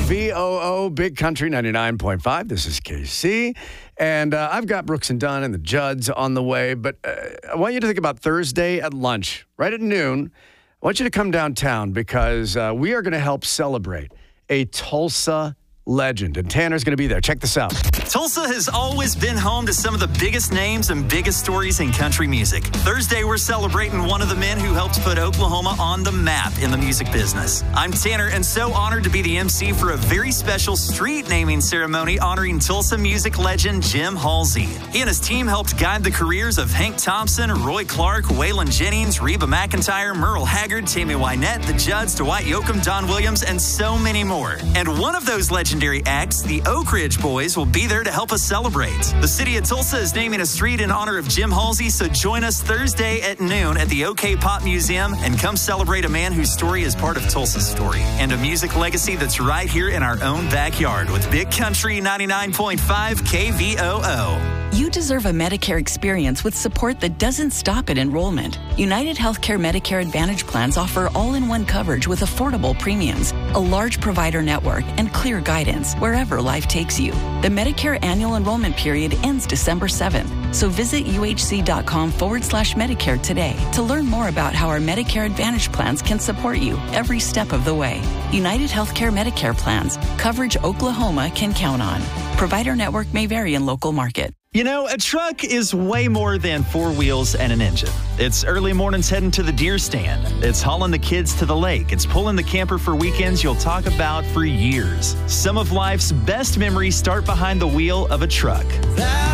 KVOO, Big Country 99.5. This is KC. And I've got Brooks and Dunn and the Judds on the way. But I want you to think about Thursday at lunch, right at noon. I want you to come downtown because we are going to help celebrate a Tulsa legend. And Tanner's going to be there. Check this out. Tulsa has always been home to some of the biggest names and biggest stories in country music. Thursday, we're celebrating one of the men who helped put Oklahoma on the map in the music business. I'm Tanner, and so honored to be the MC for a very special street naming ceremony honoring Tulsa music legend Jim Halsey. He and his team helped guide the careers of Hank Thompson, Roy Clark, Waylon Jennings, Reba McEntire, Merle Haggard, Tammy Wynette, the Judds, Dwight Yoakam, Don Williams, and so many more. And one of those legendary acts, the Oak Ridge Boys, will be there to help us celebrate. The city of Tulsa is naming a street in honor of Jim Halsey, so join us Thursday at noon at the OK Pop Museum and come celebrate a man whose story is part of Tulsa's story and a music legacy that's right here in our own backyard with Big Country 99.5 KVOO. You deserve a Medicare experience with support that doesn't stop at enrollment. United Healthcare Medicare Advantage plans offer all-in-one coverage with affordable premiums, a large provider network, and clear guidance wherever life takes you. The Medicare annual enrollment period ends December 7th, so visit uhc.com/Medicare today to learn more about how our Medicare Advantage plans can support you every step of the way. United Healthcare Medicare plans, coverage Oklahoma can count on. Provider network may vary in local market. You know, a truck is way more than four wheels and an engine. It's early mornings heading to the deer stand. It's hauling the kids to the lake. It's pulling the camper for weekends you'll talk about for years. Some of life's best memories start behind the wheel of a truck.